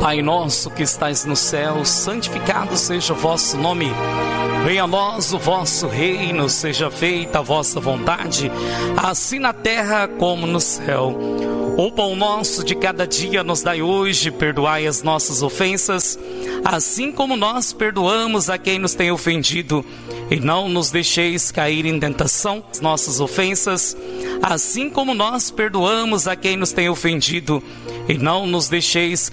Pai nosso que estais no céu, santificado seja o vosso nome. Venha a nós o vosso reino, seja feita a vossa vontade, assim na terra como no céu. O pão nosso de cada dia nos dai hoje, perdoai as nossas ofensas, assim como nós perdoamos a quem nos tem ofendido. E não nos deixeis cair em tentação, as nossas ofensas, assim como nós perdoamos a quem nos tem ofendido. E não nos deixeis